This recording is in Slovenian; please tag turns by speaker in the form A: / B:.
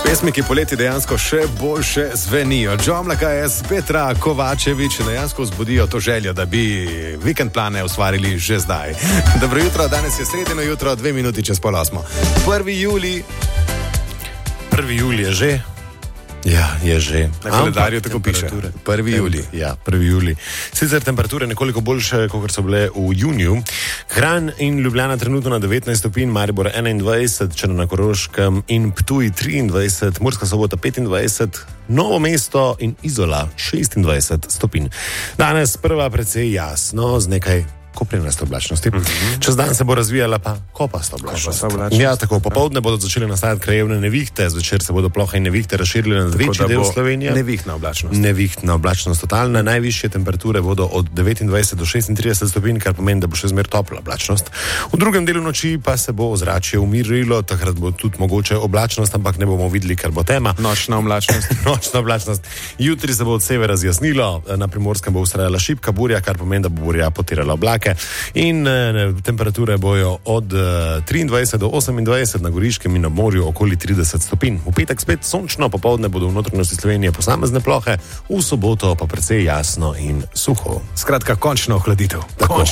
A: Pesmi, ki poleti dejansko še boljše zvenijo. John Lakajs, Petra Kovačevič dejansko vzbudijo to željo, da bi vikend plane ustvarili že zdaj. Dobro jutro, danes je sredino jutro, 2 minuti čez 7:30. 1. julij.
B: 1. julij je že. Ja, je že.
A: Na kalendarju tako piše. 1. julij.
B: Ja, 1. julij. Sicer temperature nekoliko boljše, kot so bile v juniju. Kranj in Ljubljana trenutno na 19 stopinj, Maribor 21, Črna na Koroškem in Ptuj 23, Murska Sobota 25, Novo mesto in Izola 26 stopinj. Danes prva precej jasno, z nekaj koprenaste oblačnosti. Čez dan se bo razvijala pa kopasta oblačnost. Ja, tako, popoldne bodo začele nastajati krajevne nevihte, zvečer se bodo plohe in nevihte razširile na večji del Slovenije.
A: Nevihtna oblačnost.
B: Nevihtna oblačnost totalna. Najvišje temperature bodo od 29 do 36 stopinj, kar pomeni, da bo še zmer topla oblačnost. V drugem delu noči pa se bo ozračje umirilo, takrat bo tudi mogoče oblačnost, ampak ne bomo videli, ker bo tema.
A: Nočna oblačnost.
B: Nočna oblačnost. Jutri se bo od severa zjasnilo, na Primorskem bo vztrajala šibka burja, kar pomeni, da bo burja potirala oblake. In temperature bojo od 23 do 28, na Goriškem in na morju okoli 30 stopinj. V petek spet sončno, popoldne bodo v notranjosti Slovenije posamezne plohe, v soboto pa precej jasno in suho.
A: Skratka, končno ohladitev.